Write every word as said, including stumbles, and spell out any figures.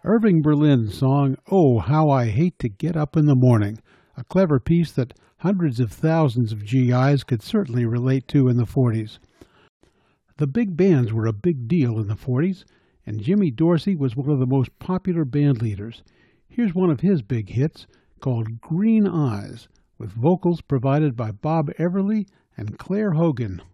Irving Berlin's song, "Oh, How I Hate to Get Up in the Morning," a clever piece that hundreds of thousands of G Is could certainly relate to in the forties. The big bands were a big deal in the forties, and Jimmy Dorsey was one of the most popular band leaders. Here's one of his big hits called "Green Eyes," with vocals provided by Bob Everly and Claire Hogan.